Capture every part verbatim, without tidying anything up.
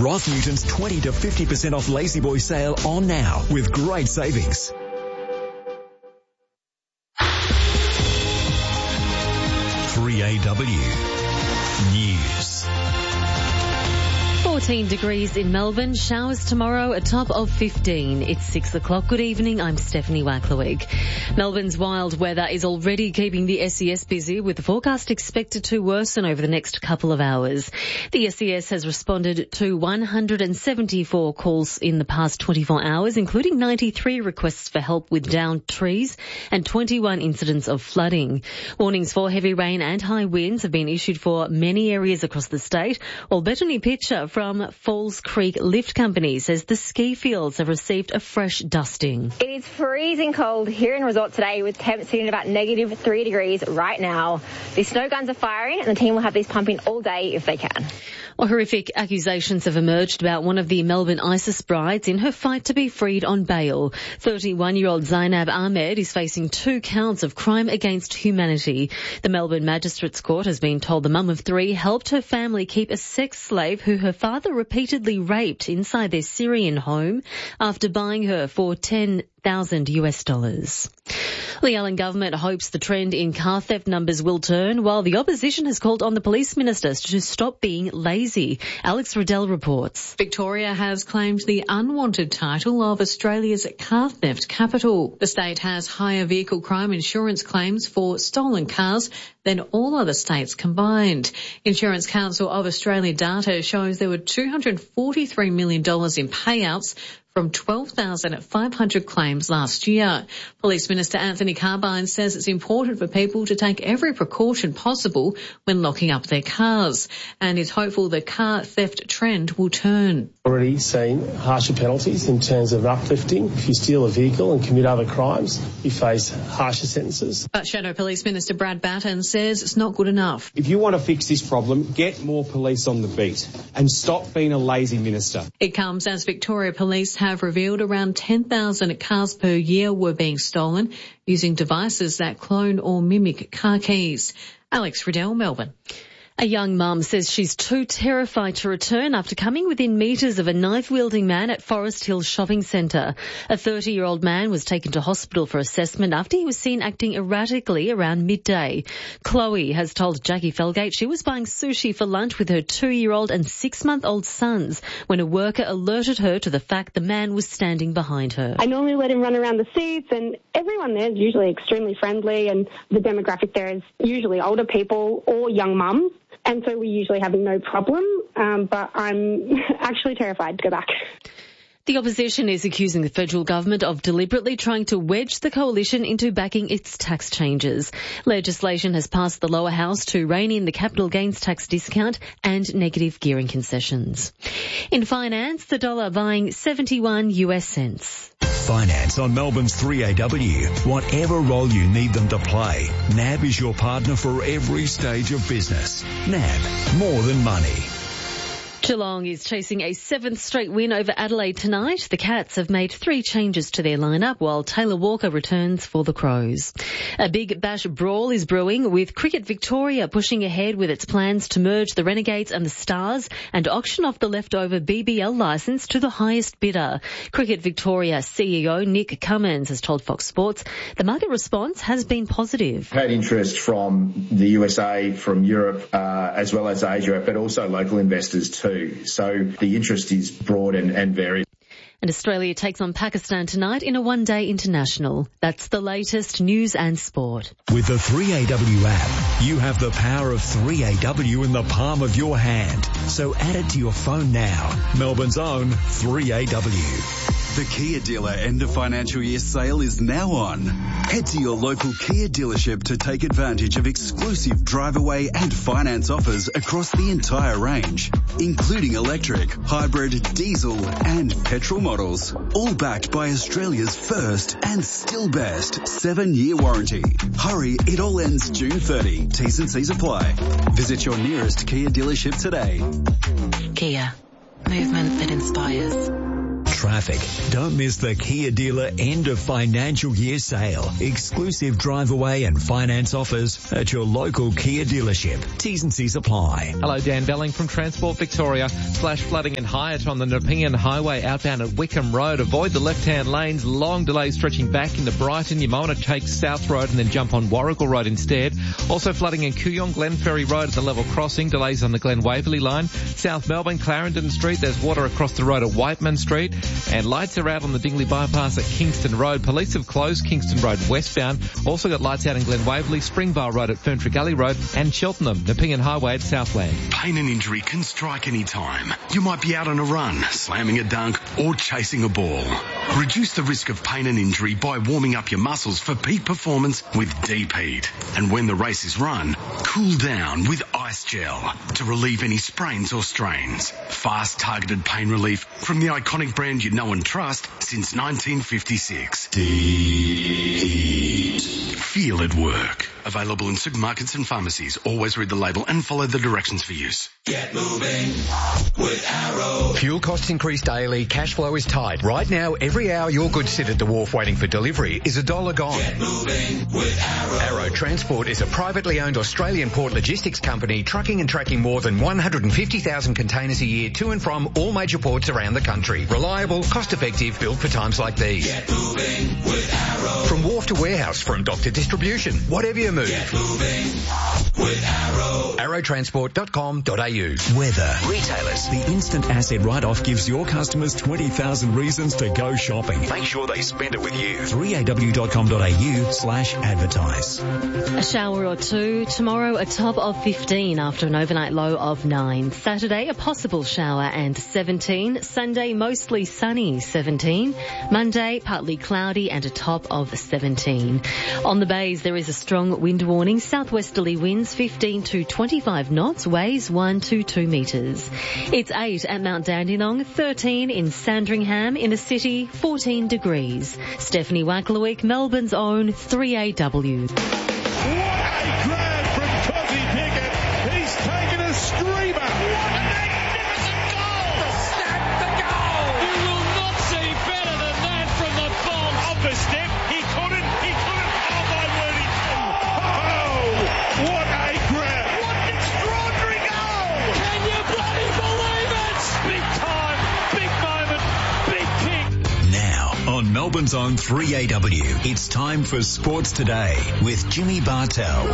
Ross Newton's twenty to fifty percent off Lazy Boy sale on now with great savings. three A W News. fourteen degrees in Melbourne, showers tomorrow, a top of fifteen. It's six o'clock. Good evening, I'm Stephanie Wacklerwig. Melbourne's wild weather is already keeping the S E S busy, with the forecast expected to worsen over the next couple of hours. The S E S has responded to one hundred seventy-four calls in the past twenty-four hours, including ninety-three requests for help with downed trees and twenty-one incidents of flooding. Warnings for heavy rain and high winds have been issued for many areas across the state, while Bethany Pitcher from Falls Creek Lift Company says the ski fields have received a fresh dusting. It is freezing cold here in Resort today, with temps sitting at about negative three degrees right now. The snow guns are firing and the team will have these pumping all day if they can. Well, horrific accusations have emerged about one of the Melbourne ISIS brides in her fight to be freed on bail. thirty-one-year-old Zainab Ahmed is facing two counts of crime against humanity. The Melbourne Magistrates Court has been told the mum of three helped her family keep a sex slave who her father repeatedly raped inside their Syrian home after buying her for ten thousand US dollars. The Allen government hopes the trend in car theft numbers will turn, while the opposition has called on the police minister to stop being lazy. Alex Riddell reports. Victoria has claimed the unwanted title of Australia's car theft capital. The state has higher vehicle crime insurance claims for stolen cars than all other states combined. Insurance Council of Australia data shows there were two hundred forty-three million dollars in payouts from twelve thousand five hundred claims last year. Police Minister Anthony Carbine says it's important for people to take every precaution possible when locking up their cars, and is hopeful the car theft trend will turn. Already seen harsher penalties in terms of uplifting. If you steal a vehicle and commit other crimes, you face harsher sentences. But Shadow Police Minister Brad Batten says it's not good enough. If you want to fix this problem, get more police on the beat and stop being a lazy minister. It comes as Victoria Police have have revealed around ten thousand cars per year were being stolen using devices that clone or mimic car keys. Alex Riddell, Melbourne. A young mum says she's too terrified to return after coming within metres of a knife-wielding man at Forest Hill Shopping Centre. A thirty-year-old man was taken to hospital for assessment after he was seen acting erratically around midday. Chloe has told Jackie Felgate she was buying sushi for lunch with her two-year-old and six-month-old sons when a worker alerted her to the fact the man was standing behind her. I normally let him run around the seats, and everyone there is usually extremely friendly, and the demographic there is usually older people or young mums. And so we're usually having no problem, um, but I'm actually terrified to go back. The opposition is accusing the federal government of deliberately trying to wedge the coalition into backing its tax changes. Legislation has passed the lower house to rein in the capital gains tax discount and negative gearing concessions. In finance, the dollar buying seventy-one US cents. Finance on Melbourne's three A W. Whatever role you need them to play, N A B is your partner for every stage of business. N A B, more than money. Geelong is chasing a seventh straight win over Adelaide tonight. The Cats have made three changes to their lineup, while Taylor Walker returns for the Crows. A big bash brawl is brewing, with Cricket Victoria pushing ahead with its plans to merge the Renegades and the Stars and auction off the leftover B B L licence to the highest bidder. Cricket Victoria C E O Nick Cummins has told Fox Sports the market response has been positive. Had interest from the U S A, from Europe, uh, as well as Asia, but also local investors too. So the interest is broad and, and varied. And Australia takes on Pakistan tonight in a one-day international. That's the latest news and sport. With the three A W app, you have the power of three A W in the palm of your hand. So add it to your phone now. Melbourne's own three A W. The Kia Dealer end of financial year sale is now on. Head to your local Kia dealership to take advantage of exclusive drive-away and finance offers across the entire range, including electric, hybrid, diesel and petrol models. All backed by Australia's first and still best seven-year warranty. Hurry, it all ends June thirtieth. T's and C's apply. Visit your nearest Kia dealership today. Kia. Movement that inspires. traffic. Don't miss the Kia dealer end of financial year sale. Exclusive drive away and finance offers at your local Kia dealership. T's and C's apply. Hello, Dan Belling from Transport Victoria. Flash flooding in Hyatt on the Nepean Highway outbound at Wickham Road. Avoid the left-hand lanes. Long delays stretching back into Brighton. You might want to take South Road and then jump on Warrigal Road instead. Also flooding in Kooyong, Glenferrie Road at the level crossing. Delays on the Glen Waverley line. South Melbourne, Clarendon Street. There's water across the road at Whiteman Street. And lights are out on the Dingley Bypass at Kingston Road. Police have closed Kingston Road westbound. Also got lights out in Glen Waverley, Springvale Road at Ferntree Gully Road and Cheltenham, Nepean Highway at Southland. Pain and injury can strike any time. You might be out on a run, slamming a dunk or chasing a ball. Reduce the risk of pain and injury by warming up your muscles for peak performance with Deep Heat. And when the race is run, cool down with Ice Gel to relieve any sprains or strains. Fast targeted pain relief from the iconic brand you know and trust since nineteen fifty-six. Deep Heat. Feel it work. Available in supermarkets and pharmacies. Always read the label and follow the directions for use. Get moving with Arrow. Fuel costs increase daily. Cash flow is tight. Right now, every hour your goods sit at the wharf waiting for delivery is a dollar gone. Get moving with Arrow. Arrow Transport is a privately owned Australian port logistics company trucking and tracking more than one hundred fifty thousand containers a year to and from all major ports around the country. Reliable, cost-effective, built for times like these. Get moving with Arrow. From wharf to warehouse, from dock to distribution, whatever you move. Get moving with Arrow. arrow transport dot com dot a u. Weather. Retailers. The instant asset write-off gives your customers twenty thousand reasons to go shopping. Make sure they spend it with you. three a w dot com dot a u slash advertise. A shower or two. Tomorrow, a top of fifteen after an overnight low of nine. Saturday, a possible shower and seventeen. Sunday, mostly sunny, seventeen. Monday, partly cloudy and a top of seventeen. On the bays, there is a strong wind warning. Southwesterly winds fifteen to twenty-five knots. Waves one to two metres. It's eight at Mount Dandenong, thirteen in Sandringham. In the city, fourteen degrees. Stephanie Wacklewick, Melbourne's own three A W. What a grab from Cozzy Pickett. He's taken a screamer. What a magnificent goal. Snap the goal. You will not see better than that from the bomb. Off the step. He couldn't. He couldn't. Oh, my word, he couldn't. Oh, what a grab. What an extraordinary goal. Can you bloody believe it? Big time. Big moment. Big kick. Now, on Melbourne's own three A W, it's time for Sports Today with Jimmy Bartell.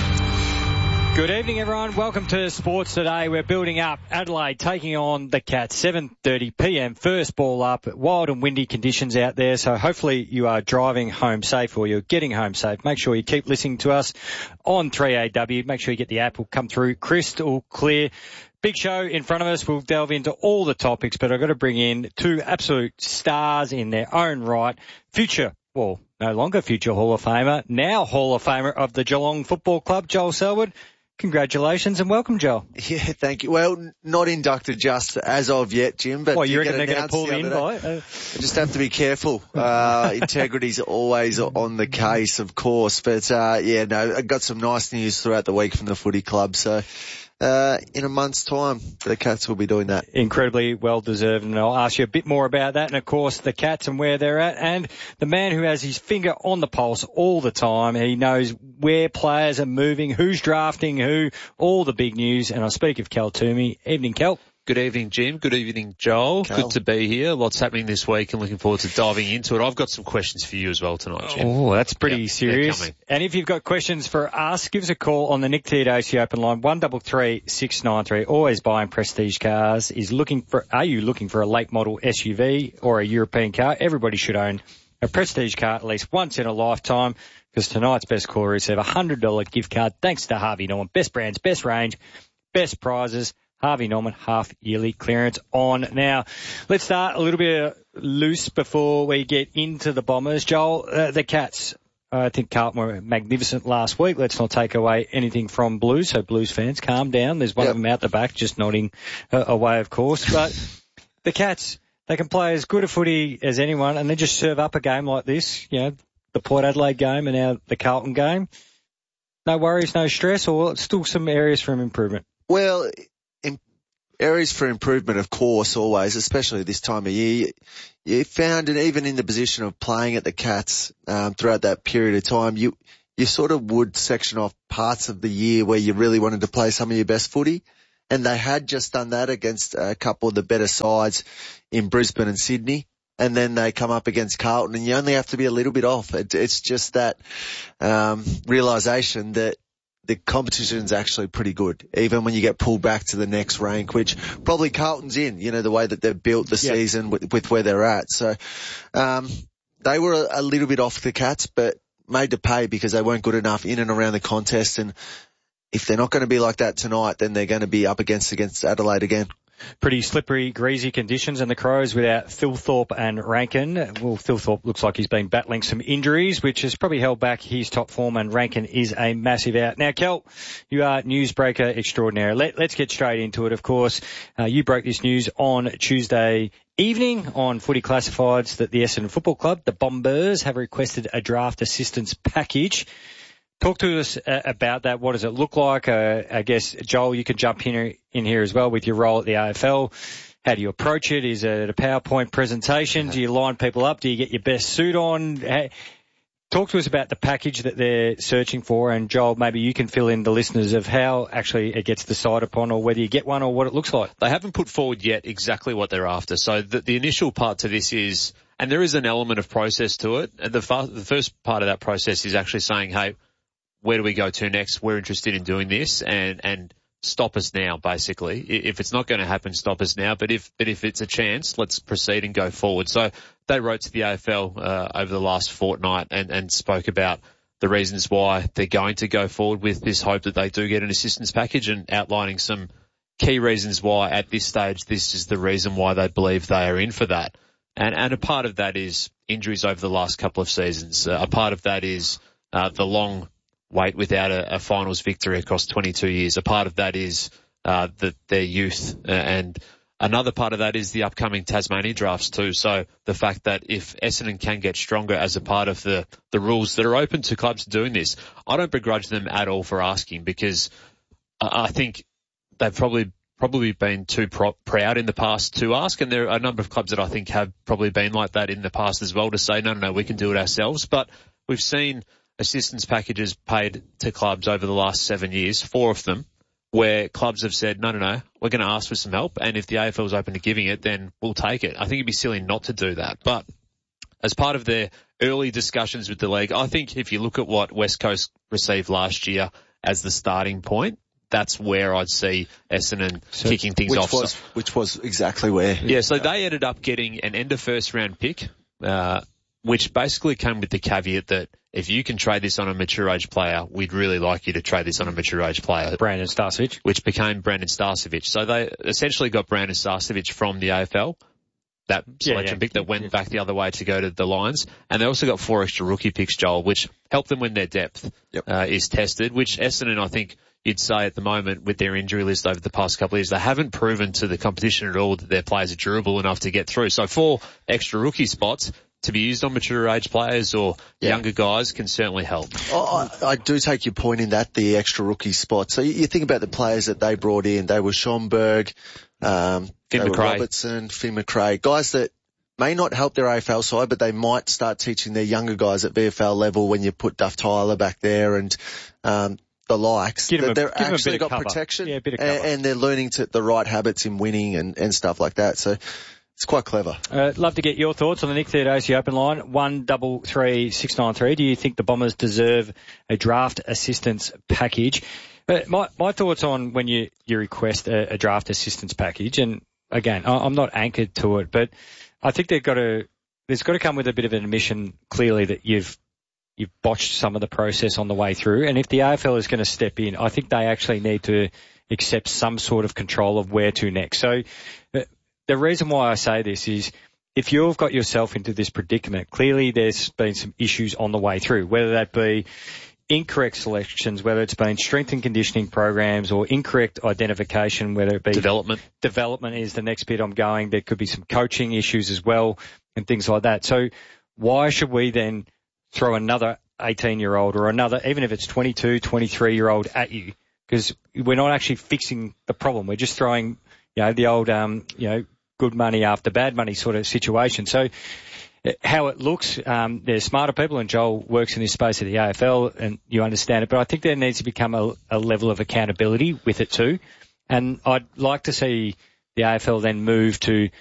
Good evening, everyone. Welcome to Sports Today. We're building up Adelaide taking on the Cats, seven thirty p m. First ball up. Wild and windy conditions out there, so hopefully you are driving home safe or you're getting home safe. Make sure you keep listening to us on three A W. Make sure you get the app. Will come through crystal clear. Big show in front of us. We'll delve into all the topics, but I've got to bring in two absolute stars in their own right. Future, well, no longer future Hall of Famer, now Hall of Famer of the Geelong Football Club, Joel Selwood. Congratulations and welcome, Joel. Yeah, thank you. Well, not inducted just as of yet, Jim. But well, you reckon they're going to pull the invite? I just have to be careful. Uh, integrity's always on the case, of course. But, uh, yeah, no, I got some nice news throughout the week from the footy club. So, uh, in a month's time, the Cats will be doing that. Incredibly well deserved. And I'll ask you a bit more about that. And of course, the Cats and where they're at. And the man who has his finger on the pulse all the time. He knows where players are moving, who's drafting who, all the big news. And I speak of Kel Toomey. Evening, Kel. Good evening, Jim. Good evening, Joel. Cal. Good to be here. Lots happening this week and looking forward to diving into it. I've got some questions for you as well tonight, Jim. Oh, that's pretty yep, serious. And if you've got questions for us, give us a call on the Nick Theodosi open line, one three three, six nine three. Always buying prestige cars. Is looking for, are you looking for a late model S U V or a European car? Everybody should own a prestige car at least once in a lifetime, because tonight's best caller receive a one hundred dollars gift card thanks to Harvey Norman. Best brands, best range, best prizes. Harvey Norman half-yearly clearance on. Now, let's start a little bit loose before we get into the Bombers. Joel, uh, the Cats, I think Carlton were magnificent last week. Let's not take away anything from Blues, so Blues fans, calm down. There's one yep. of them out the back just nodding uh, away, of course. But the Cats, they can play as good a footy as anyone, and they just serve up a game like this, you know, the Port Adelaide game and now the Carlton game. No worries, no stress, or still some areas for improvement? Well, areas for improvement, of course, always, especially this time of year. You, you found, and even in the position of playing at the Cats um, throughout that period of time, you you sort of would section off parts of the year where you really wanted to play some of your best footy. And they had just done that against a couple of the better sides in Brisbane and Sydney. And then they come up against Carlton, and you only have to be a little bit off. It, it's just that um, realisation that the competition's actually pretty good, even when you get pulled back to the next rank, which probably Carlton's in, you know, the way that they've built the yep. season with, with where they're at. So um, they were a, a little bit off the Cats, but made to pay because they weren't good enough in and around the contest. And if they're not going to be like that tonight, then they're going to be up against against Adelaide again. Pretty slippery, greasy conditions, and the Crows without Thilthorpe and Rankin. Well, Thilthorpe looks like he's been battling some injuries, which has probably held back his top form, and Rankin is a massive out. Now, Kel, you are newsbreaker extraordinaire. Let, let's get straight into it, of course. Uh, you broke this news on Tuesday evening on Footy Classifieds that the Essendon Football Club, the Bombers, have requested a draft assistance package. Talk to us uh, about that. What does it look like? Uh, I guess, Joel, you can jump in, in here as well with your role at the A F L. How do you approach it? Is it a PowerPoint presentation? Do you line people up? Do you get your best suit on? How, talk to us about the package that they're searching for. And, Joel, maybe you can fill in the listeners of how actually it gets decided upon, or whether you get one, or what it looks like. They haven't put forward yet exactly what they're after. So the, the initial part to this is, and there is an element of process to it. And the, fa- the first part of that process is actually saying, hey, where do we go to next? We're interested in doing this, and, and stop us now, basically. If it's not going to happen, stop us now. But if, but if it's a chance, let's proceed and go forward. So they wrote to the A F L, uh, over the last fortnight and, and spoke about the reasons why they're going to go forward with this hope that they do get an assistance package, and outlining some key reasons why at this stage this is the reason why they believe they are in for that. And, and a part of that is injuries over the last couple of seasons. Uh, a part of that is, uh, the long wait without a, a finals victory across twenty-two years. A part of that is uh, the, their youth, uh, and another part of that is the upcoming Tasmania drafts too. So the fact that if Essendon can get stronger as a part of the, the rules that are open to clubs doing this, I don't begrudge them at all for asking, because I think they've probably probably been too pro- proud in the past to ask, and there are a number of clubs that I think have probably been like that in the past as well, to say, no, no, no, we can do it ourselves. But we've seen assistance packages paid to clubs over the last seven years, four of them, where clubs have said, no, no, no, we're going to ask for some help, and if the A F L is open to giving it, then we'll take it. I think it'd be silly not to do that. But as part of their early discussions with the league, I think if you look at what West Coast received last year as the starting point, that's where I'd see Essendon so kicking things which off. Was, which was exactly where. Yeah, so they ended up getting an end of first round pick, uh, which basically came with the caveat that if you can trade this on a mature age player, we'd really like you to trade this on a mature age player. Brandon Starcevic. Which became Brandon Starcevic. So they essentially got Brandon Starcevic from the A F L, that selection yeah, yeah. pick that went yeah. back the other way to go to the Lions. And they also got four extra rookie picks, Joel, which helped them when their depth yep. uh, is tested, which Essendon, I think you'd say at the moment with their injury list over the past couple of years, they haven't proven to the competition at all that their players are durable enough to get through. So four extra rookie spots to be used on mature age players or yeah. younger guys can certainly help. Oh, I, I do take your point in that, the extra rookie spot. So you, you think about the players that they brought in. They were Schomburg, um, Finn they McRae. were Robertson, Finn McRae, guys that may not help their A F L side, but they might start teaching their younger guys at V F L level when you put Duff Tyler back there and, um, the likes. Give that a, they're actually got cover. protection yeah, a bit of cover. and, and they're learning to the right habits in winning and, and stuff like that. So, it's quite clever. Uh, love to get your thoughts on the Nick Theodosi Open Line, one double three six nine three. Do you think the Bombers deserve a draft assistance package? But my, my thoughts on when you, you request a, a draft assistance package, and again, I, I'm not anchored to it, but I think they've got to, there's got to come with a bit of an admission clearly that you've, you've botched some of the process on the way through. And if the A F L is going to step in, I think they actually need to accept some sort of control of where to next. So, uh, the reason why I say this is if you've got yourself into this predicament, clearly there's been some issues on the way through, whether that be incorrect selections, whether it's been strength and conditioning programs or incorrect identification, whether it be development. Development is the next bit I'm going. There could be some coaching issues as well and things like that. So why should we then throw another eighteen-year-old or another, even if it's twenty-two, twenty-three-year-old at you? Because we're not actually fixing the problem. We're just throwing you know, the old, um, you know, good money after bad money sort of situation. So how it looks, um, there's smarter people, and Joel works in this space of the A F L, and you understand it, but I think there needs to become a, a level of accountability with it too. And I'd like to see the A F L then move to